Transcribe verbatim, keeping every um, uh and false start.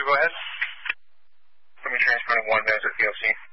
go ahead. Let me transporting one minute at P L C.